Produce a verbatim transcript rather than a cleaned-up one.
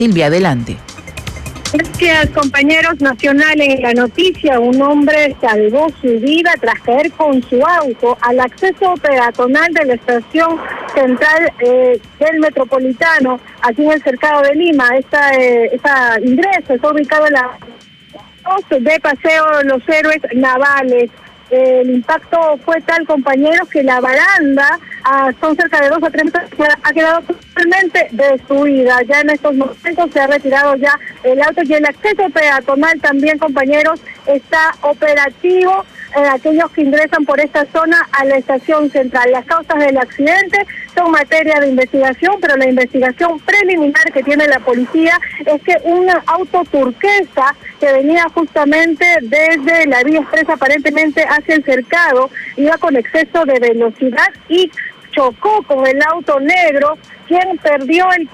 Silvia, adelante. Gracias, compañeros nacionales. En la noticia, un hombre salvó su vida tras caer con su auto al acceso peatonal de la estación central eh, del Metropolitano, aquí en el Cercado de Lima. Esta, eh, esta ingreso está ubicado en la de Paseo de los Héroes Navales. El impacto fue tal, compañeros, que la baranda, ah, son cerca de dos a tres metros, ha quedado totalmente destruida. Ya en estos momentos se ha retirado ya el auto y el acceso peatonal también, compañeros, está operativo. Eh, aquellos que ingresan por esta zona a la estación central. Las causas del accidente son materia de investigación, pero la investigación preliminar que tiene la policía es que un auto turquesa que venía justamente desde la vía expresa aparentemente hacia el Cercado, iba con exceso de velocidad y chocó con el auto negro, quien perdió el